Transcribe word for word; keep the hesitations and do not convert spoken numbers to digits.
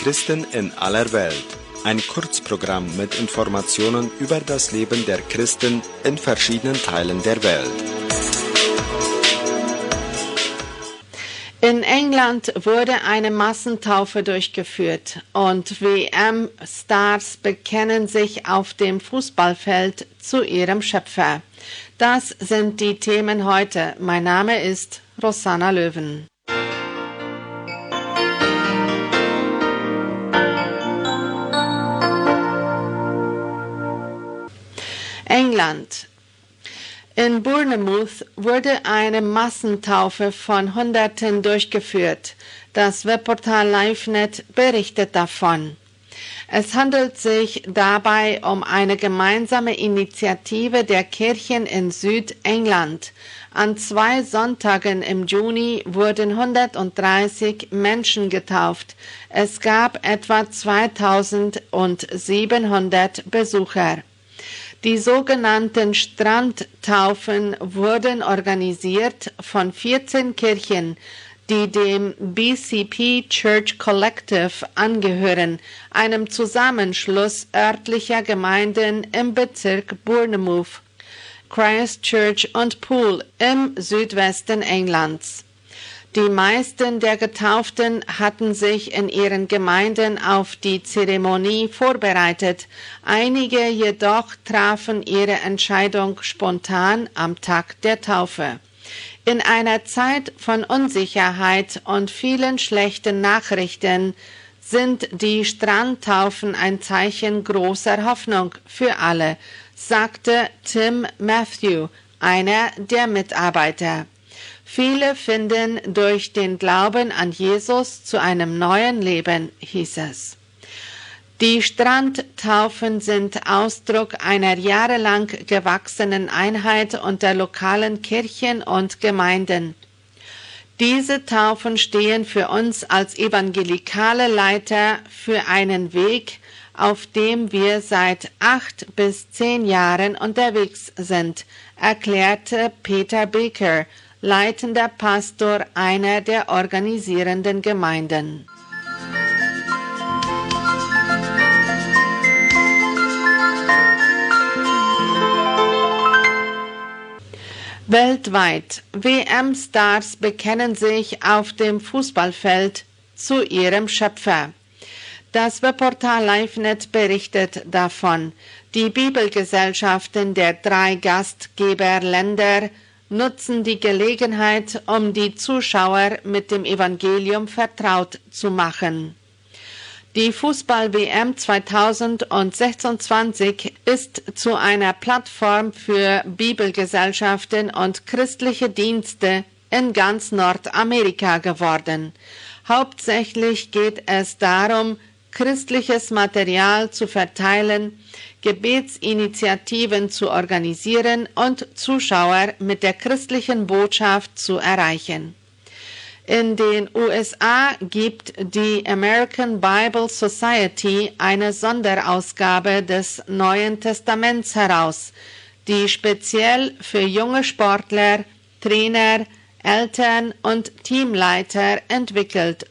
Christen in aller Welt. Ein Kurzprogramm mit Informationen über das Leben der Christen in verschiedenen Teilen der Welt. In England wurde eine Massentaufe durchgeführt und W M-Stars bekennen sich auf dem Fußballfeld zu ihrem Schöpfer. Das sind die Themen heute. Mein Name ist Rosanna Löwen. England. In Bournemouth wurde eine Massentaufe von Hunderten durchgeführt. Das Webportal LiveNet berichtet davon. Es handelt sich dabei um eine gemeinsame Initiative der Kirchen in Südengland. An zwei Sonntagen im Juni wurden hundertdreißig Menschen getauft. Es gab etwa zweitausendsiebenhundert Besucher. Die sogenannten Strandtaufen wurden organisiert von vierzehn Kirchen, die dem B C P Church Collective angehören, einem Zusammenschluss örtlicher Gemeinden im Bezirk Bournemouth, Christchurch und Poole im Südwesten Englands. Die meisten der Getauften hatten sich in ihren Gemeinden auf die Zeremonie vorbereitet, einige jedoch trafen ihre Entscheidung spontan am Tag der Taufe. In einer Zeit von Unsicherheit und vielen schlechten Nachrichten sind die Strandtaufen ein Zeichen großer Hoffnung für alle, sagte Tim Matthew, einer der Mitarbeiter. Viele finden durch den Glauben an Jesus zu einem neuen Leben, hieß es. Die Strandtaufen sind Ausdruck einer jahrelang gewachsenen Einheit unter lokalen Kirchen und Gemeinden. Diese Taufen stehen für uns als evangelikale Leiter für einen Weg, auf dem wir seit acht bis zehn Jahren unterwegs sind, erklärte Peter Baker, leitender Pastor einer der organisierenden Gemeinden. Weltweit. W M-Stars bekennen sich auf dem Fußballfeld zu ihrem Schöpfer. Das Webportal LiveNet berichtet davon. Die Bibelgesellschaften der drei Gastgeberländer nutzen die Gelegenheit, um die Zuschauer mit dem Evangelium vertraut zu machen. Die Fußball-W M zweitausendsechsundzwanzig ist zu einer Plattform für Bibelgesellschaften und christliche Dienste in ganz Nordamerika geworden. Hauptsächlich geht es darum, christliches Material zu verteilen, Gebetsinitiativen zu organisieren und Zuschauer mit der christlichen Botschaft zu erreichen. In den U S A gibt die American Bible Society eine Sonderausgabe des Neuen Testaments heraus, die speziell für junge Sportler, Trainer, Eltern und Teamleiter entwickelt